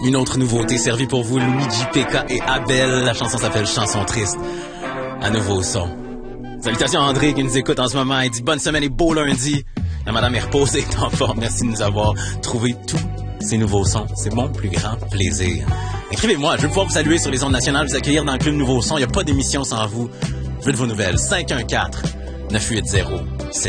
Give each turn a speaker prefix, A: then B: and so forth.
A: Une autre nouveauté servie pour vous, Luigi Pekka et Abel. La chanson s'appelle Chanson triste. À nouveau au son. Salutations à André qui nous écoute en ce moment. Il dit bonne semaine et beau lundi. La madame est reposée, est en forme. Merci de nous avoir trouvé tous ces nouveaux sons. C'est mon plus grand plaisir. Écrivez-moi, je veux pouvoir vous saluer sur les ondes nationales, vous accueillir dans le club Nouveau Son. Il n'y a pas d'émission sans vous. Je veux de vos nouvelles. 514-980-7